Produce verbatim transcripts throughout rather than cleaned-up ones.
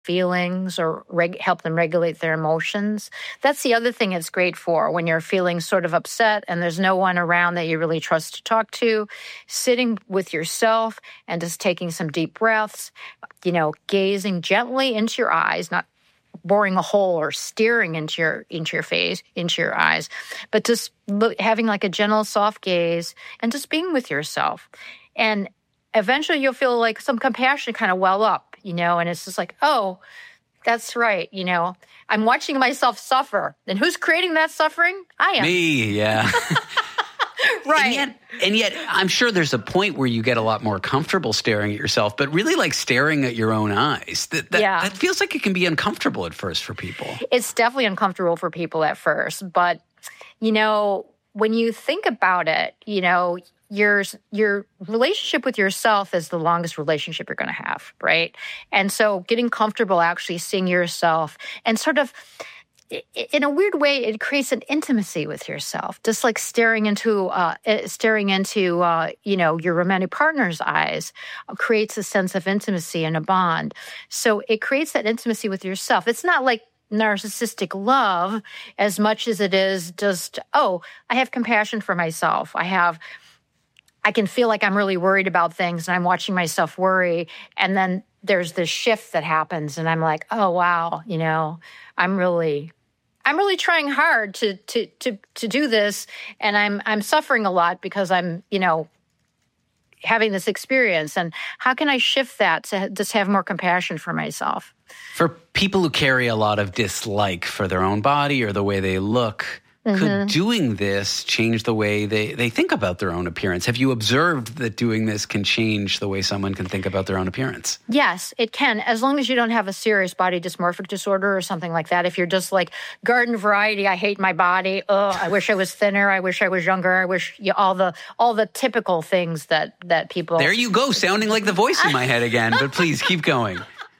feelings or reg- help them regulate their emotions. That's the other thing it's great for when you're feeling sort of upset and there's no one around that you really trust to talk to. Sitting with yourself and just taking some deep breaths, you know, gazing gently into your eyes, not boring a hole or staring into your into your face, into your eyes, but just look, having like a gentle, soft gaze and just being with yourself. And eventually you'll feel like some compassion kind of well up, you know, and it's just like, oh, that's right. You know, I'm watching myself suffer. And who's creating that suffering? I am. Me, yeah. Right. And yet, and yet, I'm sure there's a point where you get a lot more comfortable staring at yourself, but really like staring at your own eyes. That, that, yeah. that feels like it can be uncomfortable at first for people. It's definitely uncomfortable for people at first. But, you know, when you think about it, you know, your your relationship with yourself is the longest relationship you're going to have, right? And so getting comfortable actually seeing yourself and sort of, in a weird way, it creates an intimacy with yourself, just like staring into, uh, staring into, uh, you know, your romantic partner's eyes creates a sense of intimacy and a bond. So it creates that intimacy with yourself. It's not like narcissistic love as much as it is just, oh, I have compassion for myself. I have, I can feel like I'm really worried about things and I'm watching myself worry. And then there's this shift that happens and I'm like, oh, wow, you know, I'm really... I'm really trying hard to to to to do this, and I'm I'm suffering a lot because I'm, you know, having this experience. And how can I shift that to just have more compassion for myself? For people who carry a lot of dislike for their own body or the way they look, mm-hmm. could doing this change the way they, they think about their own appearance? Have you observed that doing this can change the way someone can think about their own appearance? Yes, it can, as long as you don't have a serious body dysmorphic disorder or something like that. If you're just like garden variety, I hate my body, oh, I wish I was thinner, I wish I was younger, I wish you, all the all the typical things that, that people... There you go, sounding like the voice in my head again, but please keep going.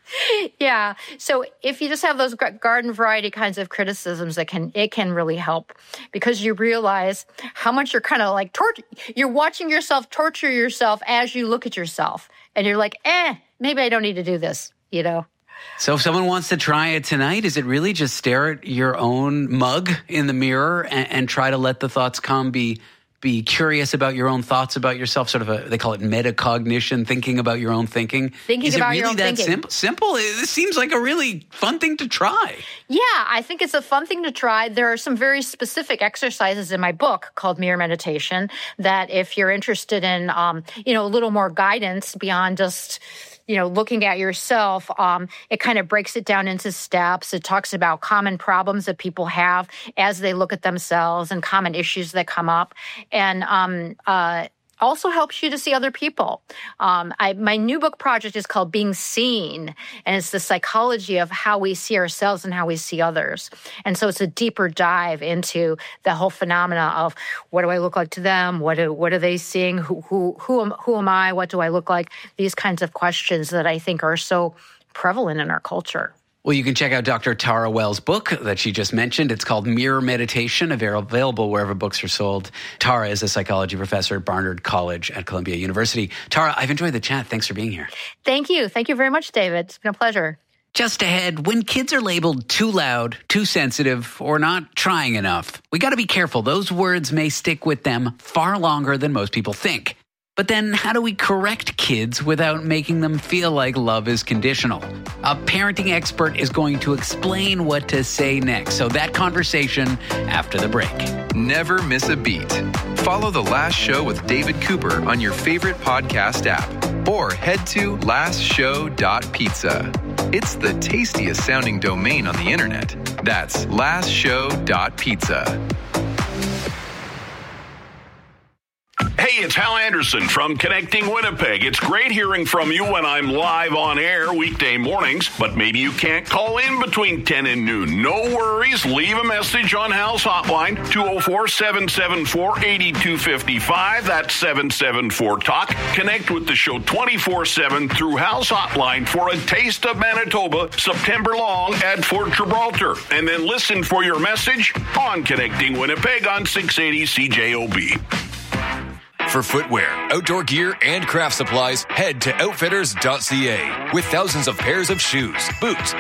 Yeah. So if you just have those garden variety kinds of criticisms, it can it can really help because you realize how much you're kind of like torture. You're watching yourself torture yourself as you look at yourself, and you're like, eh, maybe I don't need to do this. You know. So if someone wants to try it tonight, is it really just stare at your own mug in the mirror and, and try to let the thoughts come? Be Be curious about your own thoughts about yourself, sort of a, they call it metacognition, thinking about your own thinking. Thinking Is about it really your own that thinking. simple? Simple? This seems like a really fun thing to try. Yeah, I think it's a fun thing to try. There are some very specific exercises in my book called Mirror Meditation that if you're interested in, um, you know, a little more guidance beyond just, you know, looking at yourself, um, it kind of breaks it down into steps. It talks about common problems that people have as they look at themselves and common issues that come up. And um, uh, also helps you to see other people. Um, I, my new book project is called Being Seen, and it's the psychology of how we see ourselves and how we see others. And so it's a deeper dive into the whole phenomena of what do I look like to them? What do, what are they seeing? Who, who, who am, who am I? What do I look like? These kinds of questions that I think are so prevalent in our culture. Well, you can check out Doctor Tara Wells' book that she just mentioned. It's called Mirror Meditation, available wherever books are sold. Tara is a psychology professor at Barnard College at Columbia University. Tara, I've enjoyed the chat. Thanks for being here. Thank you. Thank you very much, David. It's been a pleasure. Just ahead, when kids are labeled too loud, too sensitive, or not trying enough, we got to be careful. Those words may stick with them far longer than most people think. But then how do we correct kids without making them feel like love is conditional? A parenting expert is going to explain what to say next. So that conversation after the break. Never miss a beat. Follow The Last Show with David Cooper on your favorite podcast app or head to last show dot pizza. It's the tastiest sounding domain on the internet. That's last show dot pizza. Hey, it's Hal Anderson from Connecting Winnipeg. It's great hearing from you when I'm live on air weekday mornings, but maybe you can't call in between ten and noon. No worries. Leave a message on Hal's hotline, two oh four, seven seven four, eight two five five. That's seven seven four, talk. Connect with the show twenty-four seven through Hal's hotline for a taste of Manitoba, September long at Fort Gibraltar. And then listen for your message on Connecting Winnipeg on six eighty C J O B. For footwear, outdoor gear, and craft supplies, head to outfitters dot c a with thousands of pairs of shoes, boots,